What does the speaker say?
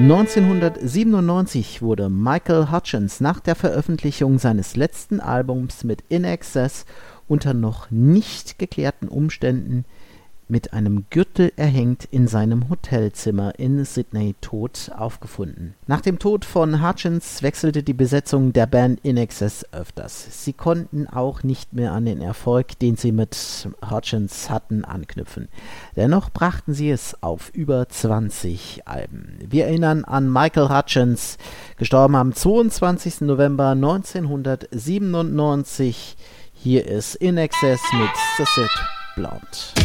1997 wurde Michael Hutchence nach der Veröffentlichung seines letzten Albums mit INXS unter noch nicht geklärten Umständen mit einem Gürtel erhängt in seinem Hotelzimmer in Sydney tot aufgefunden. Nach dem Tod von Hutchence wechselte die Besetzung der Band INXS öfters. Sie konnten auch nicht mehr an den Erfolg, den sie mit Hutchence hatten, anknüpfen. Dennoch brachten sie es auf über 20 Alben. Wir erinnern an Michael Hutchence, gestorben am 22. November 1997. Hier ist INXS mit Suzette Blonde.